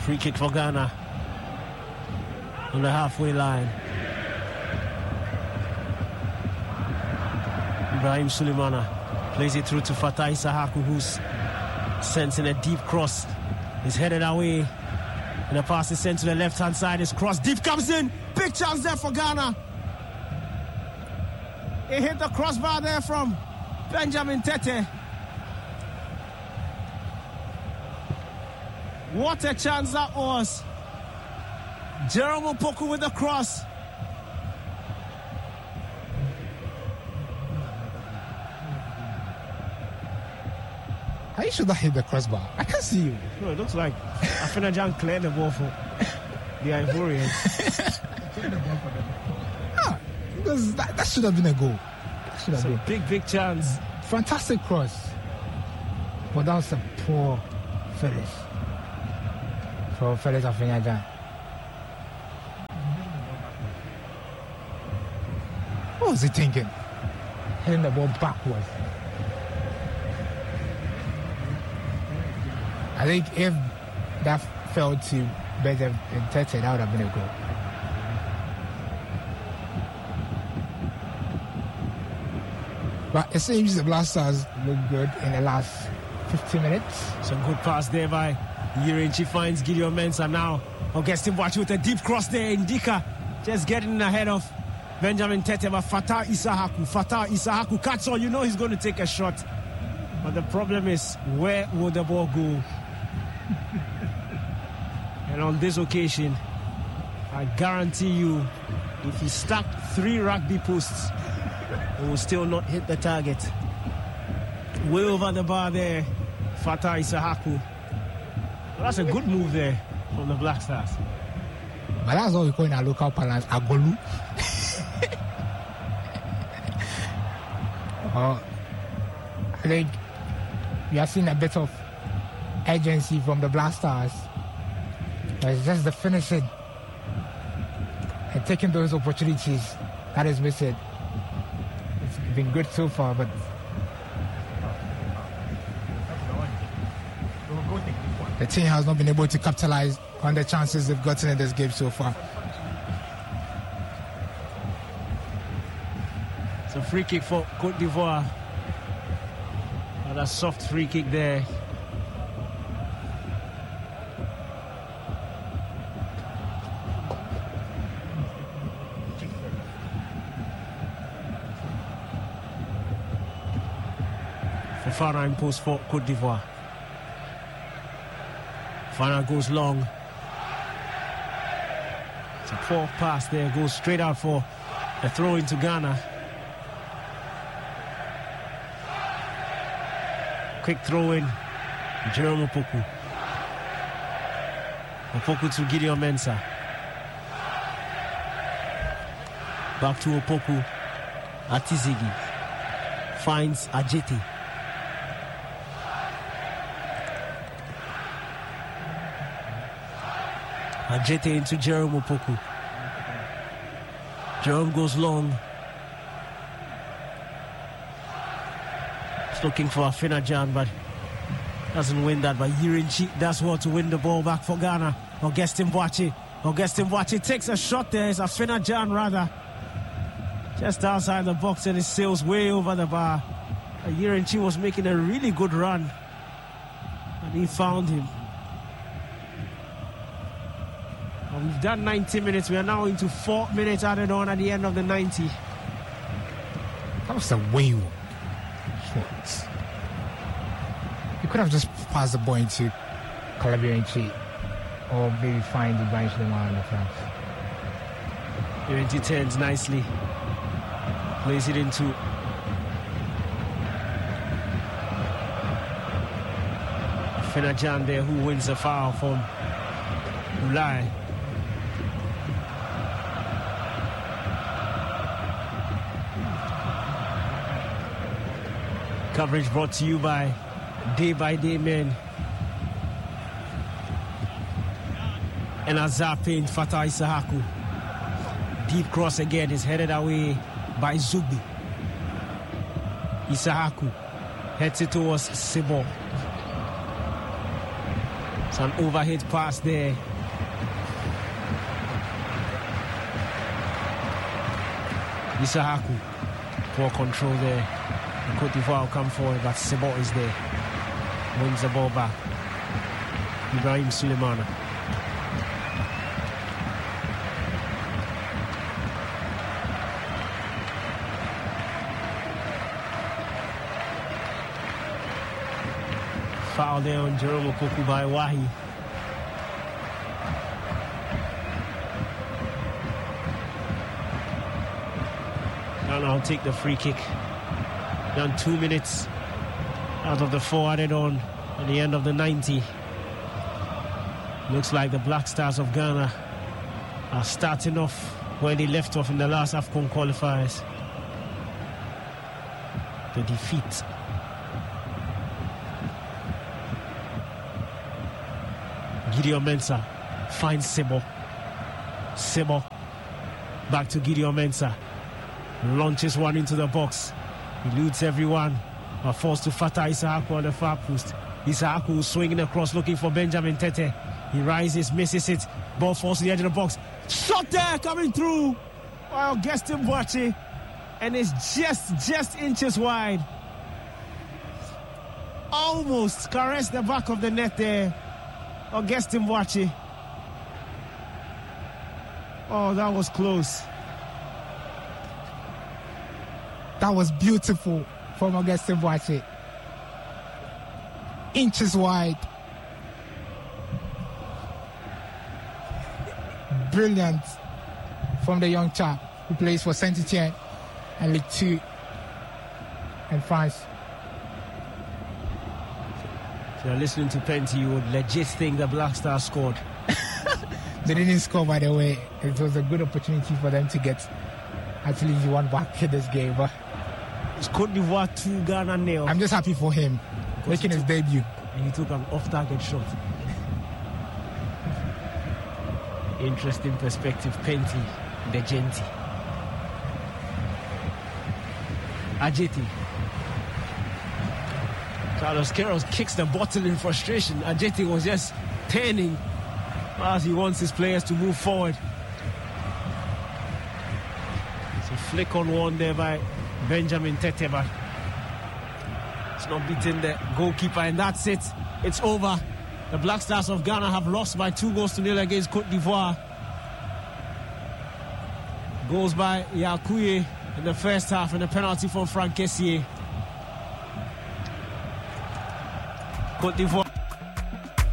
Free kick for Ghana on the halfway line. Ibrahim Sulemana plays it through to Fatah Isahaku, who's sensing a deep cross. He's headed away. And the pass is sent to the left-hand side. His cross deep comes in. Big chance there for Ghana. He hit the crossbar there from Benjamin Tete. What a chance that was. Jerome Opoku with the cross. How should I hit the crossbar? I can't see you. No, it looks like Afena-Gyan cleared the ball for the Ivorians. Because that should have been a goal. It's a big chance. Fantastic cross. But that was a poor finish for Felix Afena-Gyan. What was he thinking? Hitting the ball backwards. I think if that fell to Benjamin Tete, that would have been a goal. But it seems the Black Stars look good in the last 15 minutes. Some good pass there by Yirenchi, finds Gideon Mensah now. Augustine Boakye with a deep cross there. Ndika just getting ahead of Benjamin Tete, but Fatah Isahaku cuts on. You know he's going to take a shot. But the problem is, where will the ball go? And on this occasion, I guarantee you, if he stuck 3 rugby posts, it will still not hit the target. Way over the bar there, Fatah Isahaku. Well, that's a good move there from the Black Stars. But that's what we call in our local parlance, Agolu. I think we have seen a bit of urgency from the Black Stars. But it's just the finishing and taking those opportunities that is missing. It's been good so far, but the team has not been able to capitalize on the chances they've gotten in this game so far. It's a free kick for Côte d'Ivoire. Another soft free kick there. Fofana in post for Côte d'Ivoire. Fofana goes long. It's a poor pass there, goes straight out for a throw into Ghana. Quick throw in, Jerome Opoku. Opoku to Gideon Mensah. Back to Opoku. Atizigi finds Ajeti. Ajeti into Jerome Opoku. Jerome goes long. He's looking for Afena-Gyan, but doesn't win that. But Yirenchi does well to win the ball back for Ghana. Augustine Boakye takes a shot there. It's Afena-Gyan rather. Just outside the box, and it sails way over the bar. Yirenchi was making a really good run, and he found him. We've done 90 minutes. We are now into 4 minutes added on at the end of the 90. That was a wayward shot. You could have just passed the ball into Yirenchi, or maybe find the bench the man on the front. Yirenchi turns nicely. Plays it into Afena-Gyan there, who wins the foul from Ulai. Coverage brought to you by Day Men. And Azapin Fatah Isahaku. Deep cross again is headed away by Zubi. Isahaku heads it towards Sebo. It's an overhead pass there. Issahaku, poor control there. And Cote d'Ivoire will come forward, but Sebot is there. Wins the ball back. Ibrahim Sulemana. Foul there on Jerome Opoku by Wahi. Ghana will take the free kick. Done 2 minutes out of the 4 added on at the end of the 90. Looks like the Black Stars of Ghana are starting off where they left off in the last AFCON qualifiers. The defeat. Gideon Mensah finds Sebo. Sebo back to Gideon Mensah. Launches one into the box. Eludes everyone. Are forced to Fatah Issahaku on the far post. Issahaku swinging across looking for Benjamin Tete. He rises, misses it. Ball falls to the edge of the box. Shot there coming through. Well, Gaston Boache. And it's just inches wide. Almost caressed the back of the net there. Augustin Boache. Oh, that was close. That was beautiful from Augustin Boache. Inches wide. Brilliant from the young chap who plays for Saint-Etienne and Ligue 2 in France. If you're listening to Penty, you would legit think the Black Stars scored. They didn't score, by the way. It was a good opportunity for them to get at least one back in this game. But it's Cote d'Ivoire 2, Ghana 0. I'm just happy for him making his debut. And he took an off-target shot. Interesting perspective, Penty, De Genti. Ajeti. Carlos Queiroz kicks the bottle in frustration. Ajeti was just turning as he wants his players to move forward. So flick on one there by Benjamin Tete, but it's not beating the goalkeeper, and that's it. It's over. The Black Stars of Ghana have lost by 2-0 against Cote d'Ivoire. Goals by Yakuye in the first half and a penalty from Franck Kessié. Cote d'Ivoire